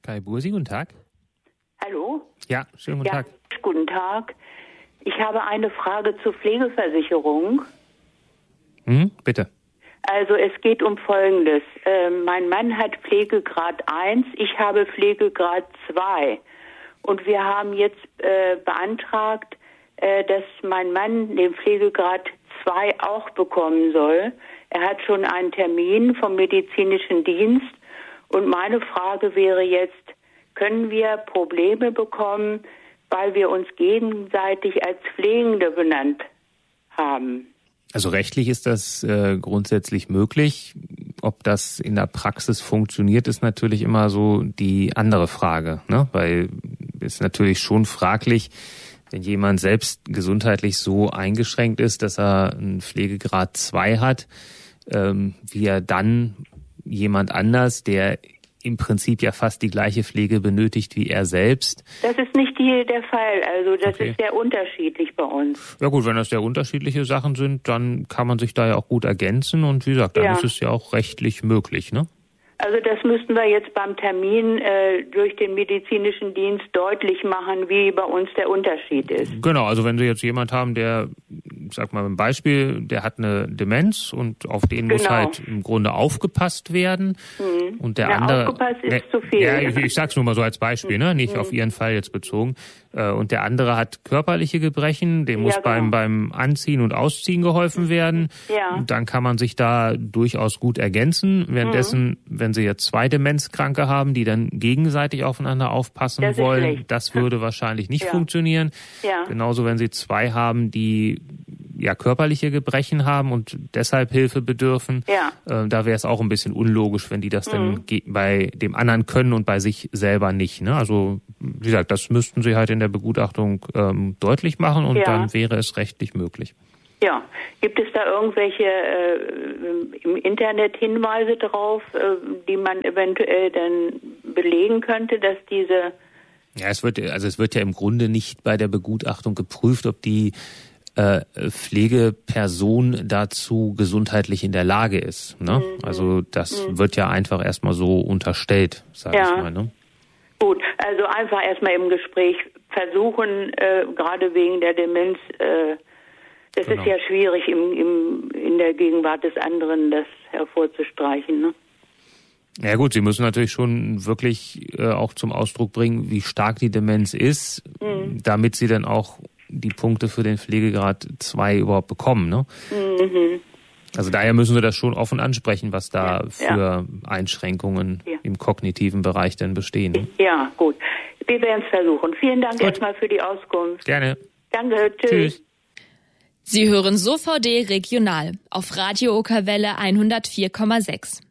Kai Bursi, guten Tag. Hallo? Ja, schönen guten Tag. Guten Tag. Ich habe eine Frage zur Pflegeversicherung. Bitte. Also es geht um Folgendes. Mein Mann hat Pflegegrad 1, ich habe Pflegegrad 2. Und wir haben jetzt beantragt, dass mein Mann den Pflegegrad 2 auch bekommen soll. Er hat schon einen Termin vom medizinischen Dienst. Und meine Frage wäre jetzt, können wir Probleme bekommen, weil wir uns gegenseitig als Pflegende benannt haben? Also rechtlich ist das grundsätzlich möglich. Ob das in der Praxis funktioniert, ist natürlich immer so die andere Frage, ne? Weil es natürlich schon fraglich, wenn jemand selbst gesundheitlich so eingeschränkt ist, dass er einen Pflegegrad 2 hat, wie er dann jemand anders, der im Prinzip ja fast die gleiche Pflege benötigt wie er selbst. Das ist nicht der Fall. Also das ist sehr unterschiedlich bei uns. Ja gut, wenn das sehr unterschiedliche Sachen sind, dann kann man sich da ja auch gut ergänzen. Und wie gesagt, dann ist es ja auch rechtlich möglich, ne? Also das müssten wir jetzt beim Termin durch den medizinischen Dienst deutlich machen, wie bei uns der Unterschied ist. Genau, also wenn Sie jetzt jemand haben, der, sag mal ein Beispiel, der hat eine Demenz und auf den muss halt im Grunde aufgepasst werden. Und der andere... Aufgepasst ist zu viel. Ja, ich sag's nur mal so als Beispiel, ne? Nicht auf Ihren Fall jetzt bezogen. Und der andere hat körperliche Gebrechen, dem muss beim Anziehen und Ausziehen geholfen werden. Ja. Und dann kann man sich da durchaus gut ergänzen. Währenddessen, wenn Sie jetzt 2 Demenzkranke haben, die dann gegenseitig aufeinander aufpassen wollen, das würde wahrscheinlich nicht funktionieren. Ja. Genauso, wenn Sie 2 haben, die ja körperliche Gebrechen haben und deshalb Hilfe bedürfen, da wäre es auch ein bisschen unlogisch, wenn die das dann bei dem anderen können und bei sich selber nicht. Ne? Also wie gesagt, das müssten Sie halt in der Begutachtung deutlich machen und dann wäre es rechtlich möglich. Ja, gibt es da irgendwelche im Internet Hinweise drauf, die man eventuell dann belegen könnte, dass diese... Ja, es wird ja im Grunde nicht bei der Begutachtung geprüft, ob die Pflegeperson dazu gesundheitlich in der Lage ist. Ne? Also das wird ja einfach erstmal so unterstellt, sage ich mal. Ne? Gut, also einfach erstmal im Gespräch versuchen, gerade wegen der Demenz, das ist ja schwierig in der Gegenwart des anderen, das hervorzustreichen. Ne? Ja gut, Sie müssen natürlich schon wirklich auch zum Ausdruck bringen, wie stark die Demenz ist, damit Sie dann auch die Punkte für den Pflegegrad 2 überhaupt bekommen, ne? Also daher müssen wir das schon offen ansprechen, was da für Einschränkungen im kognitiven Bereich denn bestehen. Ne? Ja, gut. Wir werden es versuchen. Vielen Dank erstmal für die Auskunft. Gerne. Danke, tschüss. Sie hören SOVD Regional auf Radio Okerwelle 104,6.